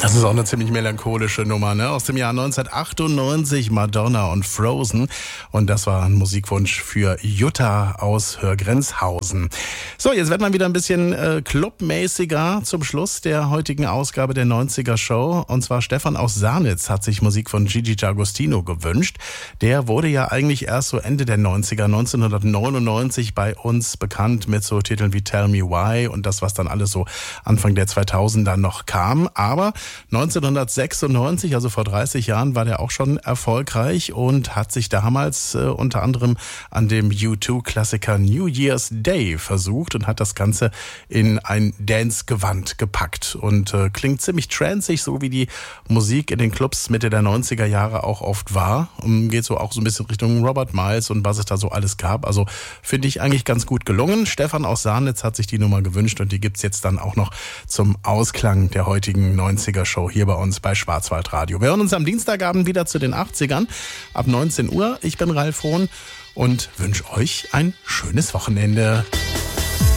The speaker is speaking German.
Das ist auch eine ziemlich melancholische Nummer, ne? Aus dem Jahr 1998, Madonna und Frozen. Und das war ein Musikwunsch für Jutta aus Hörgrenzhausen. So, jetzt wird man wieder ein bisschen clubmäßiger zum Schluss der heutigen Ausgabe der 90er Show. Und zwar Stefan aus Sarnitz hat sich Musik von Gigi D'Agostino gewünscht. Der wurde ja eigentlich erst so Ende der 90er, 1999 bei uns bekannt mit so Titeln wie Tell Me Why und das, was dann alles so Anfang der 2000er noch kam. Aber 1996, also vor 30 Jahren, war der auch schon erfolgreich und hat sich damals unter anderem an dem U2-Klassiker New Year's Day versucht und hat das Ganze in ein Dance-Gewand gepackt und klingt ziemlich tranceig, so wie die Musik in den Clubs Mitte der 90er Jahre auch oft war. Und geht so auch so ein bisschen Richtung Robert Miles und was es da so alles gab. Also finde ich eigentlich ganz gut gelungen. Stefan aus Sarnitz hat sich die Nummer gewünscht und die gibt's jetzt dann auch noch zum Ausklang der heutigen 90er Show hier bei uns bei Schwarzwaldradio. Wir hören uns am Dienstagabend wieder zu den 80ern ab 19 Uhr. Ich bin Ralf Hohn und wünsche euch ein schönes Wochenende.